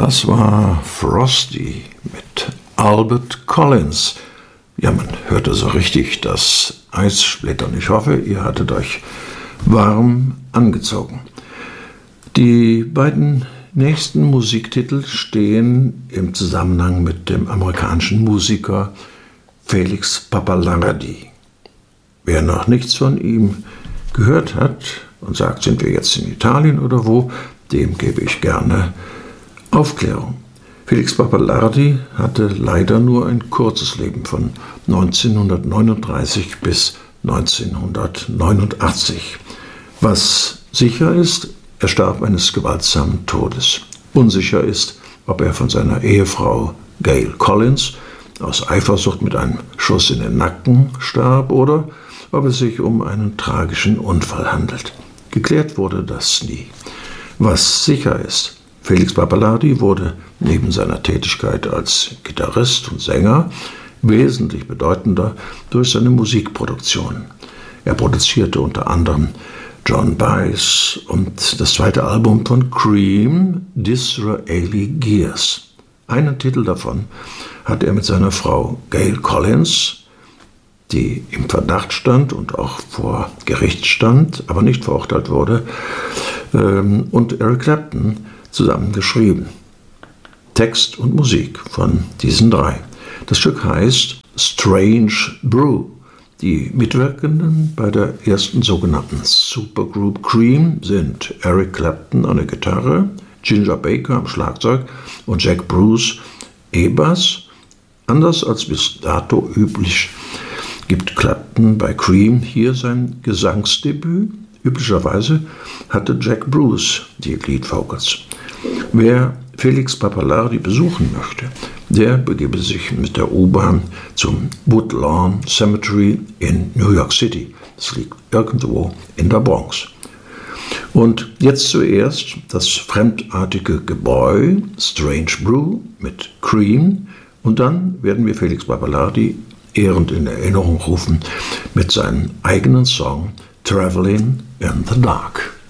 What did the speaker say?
Das war Frosty mit Albert Collins. Ja, man hörte so richtig das Eis splittern. Ich hoffe, ihr hattet euch warm angezogen. Die beiden nächsten Musiktitel stehen im Zusammenhang mit dem amerikanischen Musiker Felix Pappalardi. Wer noch nichts von ihm gehört hat und sagt, sind wir jetzt in Italien oder wo, dem gebe ich gerne Aufklärung. Felix Pappalardi hatte leider nur ein kurzes Leben von 1939 bis 1989. Was sicher ist, er starb eines gewaltsamen Todes. Unsicher ist, ob er von seiner Ehefrau Gail Collins aus Eifersucht mit einem Schuss in den Nacken starb oder ob es sich um einen tragischen Unfall handelt. Geklärt wurde das nie. Was sicher ist, Felix Pappalardi wurde neben seiner Tätigkeit als Gitarrist und Sänger wesentlich bedeutender durch seine Musikproduktion. Er produzierte unter anderem John Baez und das zweite Album von Cream, Disraeli Gears. Einen Titel davon hat er mit seiner Frau Gail Collins, die im Verdacht stand und auch vor Gericht stand, aber nicht verurteilt wurde, und Eric Clapton zusammen geschrieben. Text und Musik von diesen drei. Das Stück heißt Strange Brew. Die Mitwirkenden bei der ersten sogenannten Supergroup Cream sind Eric Clapton an der Gitarre, Ginger Baker am Schlagzeug und Jack Bruce E-Bass. Anders als bis dato üblich gibt Clapton bei Cream hier sein Gesangsdebüt. Üblicherweise hatte Jack Bruce die Lead Vocals. Wer Felix Pappalardi besuchen möchte, der begebe sich mit der U-Bahn zum Woodlawn Cemetery in New York City. Das liegt irgendwo in der Bronx. Und jetzt zuerst das fremdartige Gebäude Strange Brew mit Cream und dann werden wir Felix Pappalardi ehrend in Erinnerung rufen mit seinem eigenen Song Traveling in the Dark.